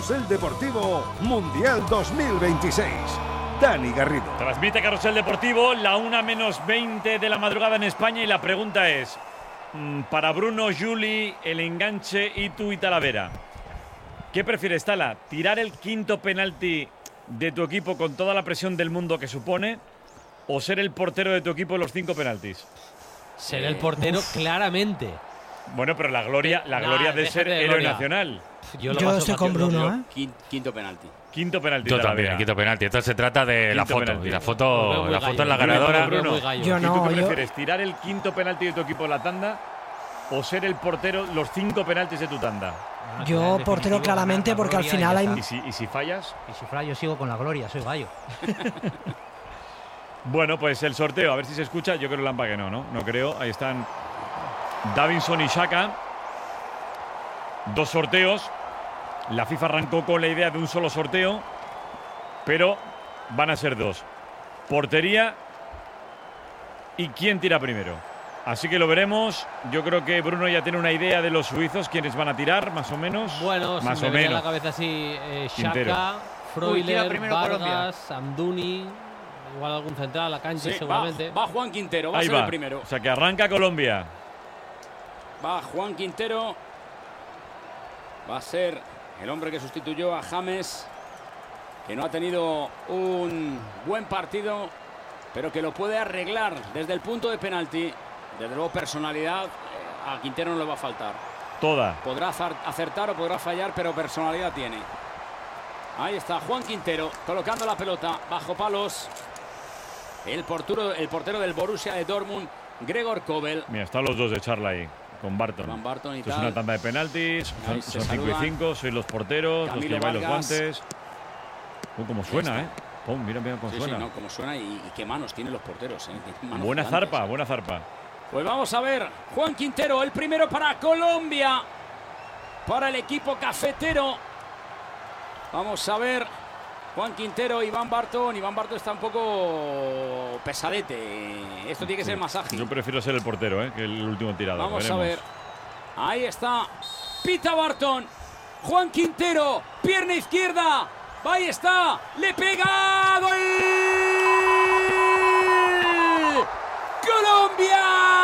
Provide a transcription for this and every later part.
Carrusel Deportivo Mundial 2026. Dani Garrido. Transmite Carrusel Deportivo, la 1:20 de la madrugada en España, y la pregunta es, para Bruno, Juli, el enganche Itu y Talavera, ¿qué prefieres, Tala? ¿Tirar el quinto penalti de tu equipo con toda la presión del mundo que supone, o ser el portero de tu equipo en los 5 penaltis? Ser el portero, claramente. Bueno, pero la gloria de ser héroe nacional. Yo estoy con Bruno, ¿eh? Quinto penalti. Quinto penalti. Yo también, quinto penalti. Esto se trata de la foto. Penalti. Y la foto es la ganadora. Bruno, yo no. ¿Y tú qué prefieres? ¿Tirar el quinto penalti de tu equipo en la tanda o ser el portero los 5 penaltis de tu tanda? Yo portero claramente, porque al final hay... ¿Y si fallas? Y si fallas, yo sigo con la gloria, soy gallo. Bueno, pues el sorteo, a ver si se escucha. Yo creo Lampa que no. No creo. Ahí están Davinson y Xhaka. 2 sorteos. La FIFA arrancó con la idea de un solo sorteo, pero van a ser 2. Portería y quién tira primero. Así que lo veremos. Yo creo que Bruno ya tiene una idea de los suizos, quiénes van a tirar, más o menos. Bueno, más si o me viene menos. a la cabeza así, Xhaka, Freuler, Vargas, Amdouni, igual algún central, la cancha seguramente. Va Juan Quintero, va a ser el primero. O sea que arranca Colombia. Va Juan Quintero. Va a ser el hombre que sustituyó a James, que no ha tenido un buen partido, pero que lo puede arreglar desde el punto de penalti. Desde luego, personalidad a Quintero no le va a faltar. Toda. Podrá acertar o podrá fallar, pero personalidad tiene. Ahí está Juan Quintero colocando la pelota bajo palos. El portero del Borussia de Dortmund, Gregor Kobel. Mira, están los dos de charla ahí. Con Barton. Y esto es una tanda de penaltis. Son 5 y 5. Sois los porteros, los que lleváis los guantes. Cómo suena, ¿eh? Mira cómo suena. Sí, no, cómo suena y qué manos tienen los porteros, ¿eh? Buena zarpa. Pues vamos a ver. Juan Quintero, el primero para Colombia. Para el equipo cafetero. Vamos a ver. Juan Quintero, Iván Barton. Iván Barton está un poco pesadete. Esto tiene que ser más ágil. Yo prefiero ser el portero, que el último tirador. Vamos a ver. Ahí está. Pita Barton. Juan Quintero. Pierna izquierda. Ahí está. Le pega. ¡Gol! ¡Colombia!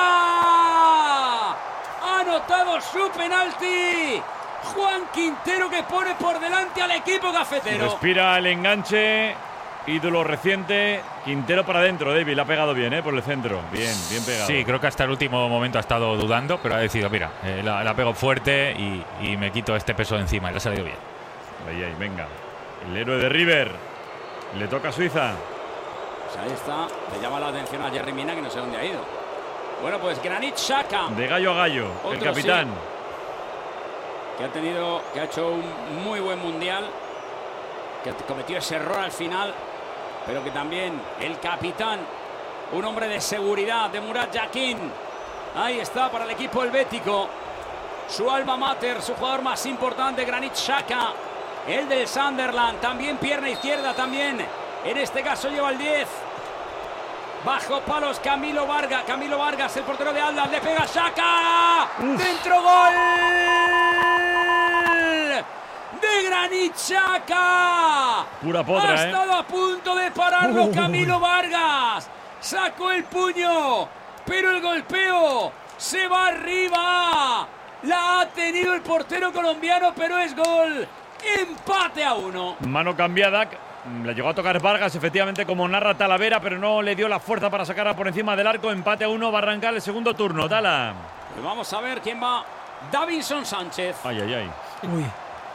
Ha anotado su penalti. Juan Quintero, que pone por delante al equipo cafetero. Respira el enganche. Ídolo reciente. Quintero para adentro, David. Le ha pegado bien, por el centro. Bien pegado. Sí, creo que hasta el último momento ha estado dudando, pero ha decidido, mira, la pego fuerte y me quito este peso de encima. Y le ha salido bien. Ahí, venga. El héroe de River. Le toca a Suiza. Pues ahí está. Le llama la atención a Yerry Mina, que no sé dónde ha ido. Bueno, pues Granit Xhaka. De gallo a gallo. El capitán. Sí, que ha hecho un muy buen mundial, que cometió ese error al final, pero que también el capitán, un hombre de seguridad, de Murat Yakin. Ahí está para el equipo helvético, su alma mater, su jugador más importante, Granit Xhaka, el del Sunderland, también pierna izquierda, también en este caso lleva el 10. Bajo palos Camilo Vargas, el portero de Atlas, le pega Xhaka. Dentro, gol de Granit Xhaka. Pura podra, ha estado a punto de pararlo Camilo Vargas. Sacó el puño, pero el golpeo se va arriba. La ha tenido el portero colombiano, pero es gol. Empate a 1. Mano cambiada. Le llegó a tocar Vargas, efectivamente, como narra Talavera, pero no le dio la fuerza para sacarla por encima del arco. Empate a 1, va a arrancar el segundo turno. Tala. Pues vamos a ver quién va. Davinson Sánchez. Ay. Uy.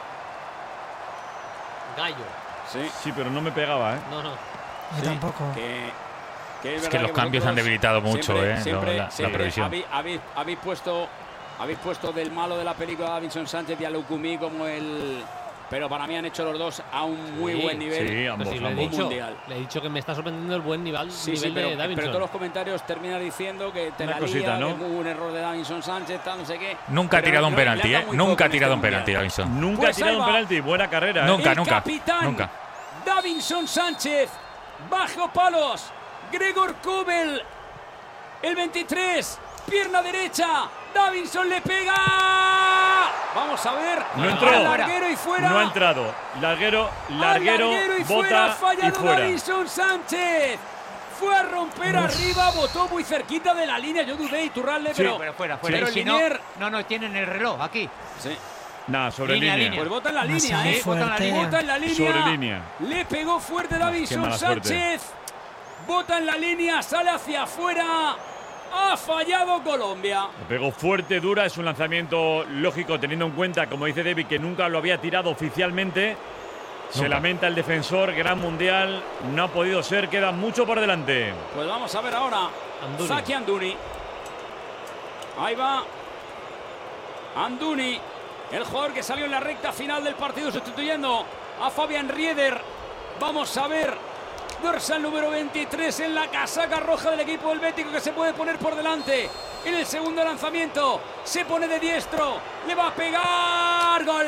Gallo. Sí, pero no me pegaba, No. Yo tampoco. Es que los cambios han debilitado mucho, siempre, la previsión. Habéis puesto del malo de la película Davinson Sánchez y a Lukumi como el... Pero para mí han hecho los dos a un muy buen nivel. Sí, ambos. Le he dicho que me está sorprendiendo el buen nivel, de Davinson. Pero todos los comentarios terminan diciendo que te la lía, ¿no? Que hubo un error de Davinson Sánchez, tal, no sé qué. Nunca ha tirado un penalti, Nunca ha tirado un penalti, Davinson. Nunca ha tirado un penalti. Buena carrera, Nunca. Capitán Davinson Sánchez. Bajo palos. Gregor Kobel. El 23. Pierna derecha. Davinson le pega. Vamos a ver. No entró. Larguero y fuera. No ha entrado. Larguero, y fuera. bota Fallado y fuera. Davinson Sánchez. Fue a romper arriba, botó muy cerquita de la línea. Yo dudé, Iturralde, Sí, pero fuera. Pero Y si Linier- no, tienen el reloj aquí. Sí. Nada, sobre Línea, línea. línea. Pues bota en la línea, Demasiado ¿eh? fuerte. Bota en la línea. Sobre línea. Le pegó fuerte qué Davinson mala suerte. Sánchez. Bota en la línea, sale hacia afuera. Ha fallado Colombia. Le pegó fuerte, dura. Es un lanzamiento lógico, teniendo en cuenta, como dice David, que nunca lo había tirado oficialmente. Se lamenta el defensor. Gran mundial. No ha podido ser. Queda mucho por delante. Pues vamos a ver ahora. Amdouni. Zaki Amdouni. Ahí va. Amdouni. El jugador que salió en la recta final del partido sustituyendo a Fabian Rieder. Vamos a ver. Dorsal número 23 en la casaca roja del equipo helvético que se puede poner por delante. En el segundo lanzamiento se pone de diestro. Le va a pegar. ¡Gol!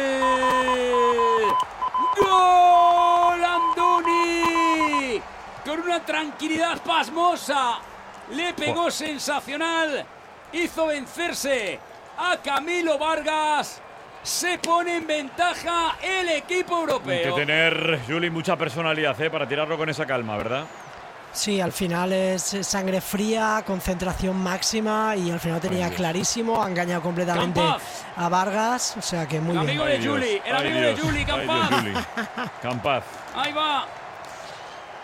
¡Gol! Amdouni. Con una tranquilidad pasmosa. Le pegó sensacional. Hizo vencerse a Camilo Vargas. Se pone en ventaja el equipo Hay europeo. que tener, Juli, mucha personalidad para tirarlo con esa calma, ¿verdad? Sí, al final es sangre fría, concentración máxima y al final tenía clarísimo, ha engañado completamente Campaz. a Vargas, o sea que muy El bien. amigo de Juli, el amigo de Juli, Campaz. Campaz. Ahí va.